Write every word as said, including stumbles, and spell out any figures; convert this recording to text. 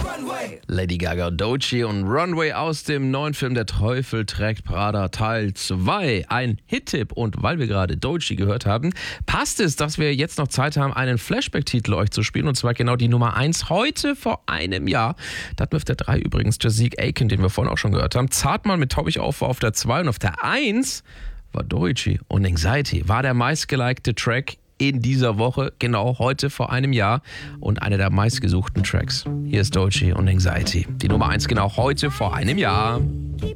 Lady Gaga, Doechii und Runway aus dem neuen Film Der Teufel trägt Prada Teil zwei. Ein Hit-Tipp. Und weil wir gerade Doechii gehört haben, passt es, dass wir jetzt noch Zeit haben, einen Flashback-Titel euch zu spielen. Und zwar genau die Nummer eins heute vor einem Jahr. Da hatten wir auf der drei übrigens Jazik Aiken, den wir vorhin auch schon gehört haben. Zartmann mit Taub ich auf war auf der zwei und auf der eins war Doechii und Anxiety. War der meistgelikte Track in dieser Woche, genau heute vor einem Jahr und einer der meistgesuchten Tracks. Hier ist Doechii und Anxiety. Die Nummer eins genau heute vor einem Jahr.